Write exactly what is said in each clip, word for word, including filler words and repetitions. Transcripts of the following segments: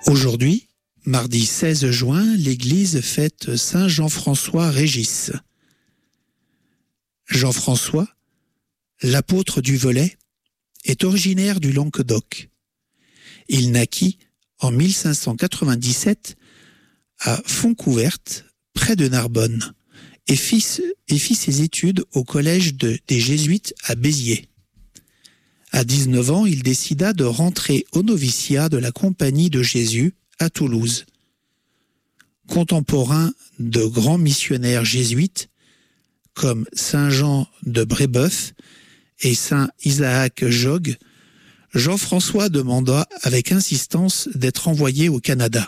Aujourd'hui, mardi seize juin, l'Église fête Saint Jean-François Régis. Jean-François, l'apôtre du Velay, est originaire du Languedoc. Il naquit en mille cinq cent quatre-vingt-dix-sept à Fontcouverte, près de Narbonne, et fit, et fit ses études au collège de, des Jésuites à Béziers. À dix-neuf ans, il décida de rentrer au noviciat de la Compagnie de Jésus à Toulouse. Contemporain de grands missionnaires jésuites comme Saint Jean de Brébeuf et Saint Isaac Jogues, Jean-François demanda avec insistance d'être envoyé au Canada.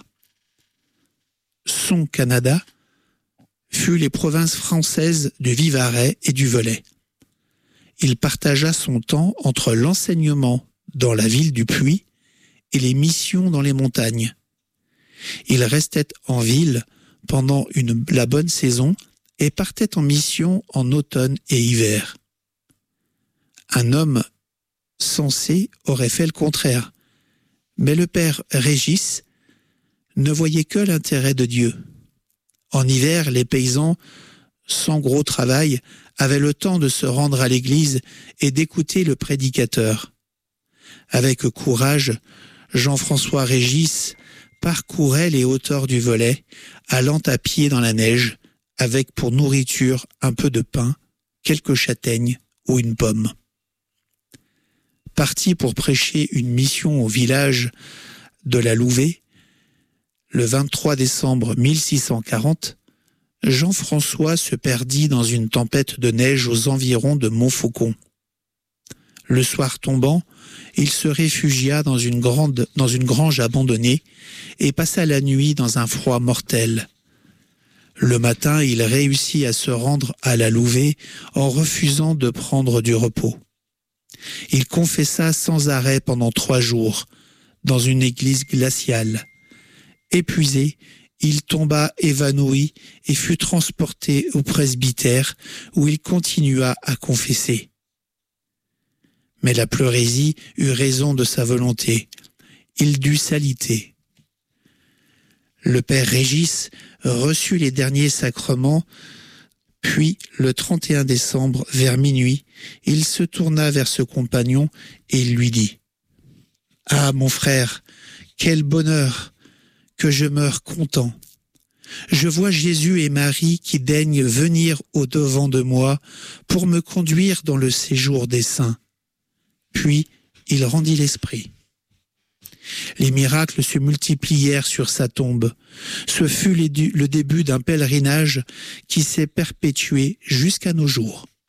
Son Canada fut les provinces françaises du Vivarais et du Velay. Il partagea son temps entre l'enseignement dans la ville du Puy et les missions dans les montagnes. Il restait en ville pendant une, la bonne saison et partait en mission en automne et hiver. Un homme sensé aurait fait le contraire, mais le père Régis ne voyait que l'intérêt de Dieu. En hiver, les paysans, sans gros travail, avaient le temps de se rendre à l'église et d'écouter le prédicateur. Avec courage, Jean-François Régis parcourait les hauteurs du Velay, allant à pied dans la neige, avec pour nourriture un peu de pain, quelques châtaignes ou une pomme. Parti pour prêcher une mission au village de la Louvet, le vingt-trois décembre mille six cent quarante, Jean-François se perdit dans une tempête de neige aux environs de Montfaucon. Le soir tombant, il se réfugia dans une grande, dans une grange abandonnée et passa la nuit dans un froid mortel. Le matin, il réussit à se rendre à la Louvet en refusant de prendre du repos. Il confessa sans arrêt pendant trois jours, dans une église glaciale. Épuisé, il tomba évanoui et fut transporté au presbytère où il continua à confesser. Mais la pleurésie eut raison de sa volonté. Il dut s'aliter. Le père Régis reçut les derniers sacrements, puis le trente et un décembre, vers minuit, il se tourna vers ce compagnon et il lui dit « Ah, mon frère, quel bonheur que je meure content. Je vois Jésus et Marie qui daignent venir au-devant de moi pour me conduire dans le séjour des saints. » Puis il rendit l'esprit. Les miracles se multiplièrent sur sa tombe. Ce fut le début d'un pèlerinage qui s'est perpétué jusqu'à nos jours.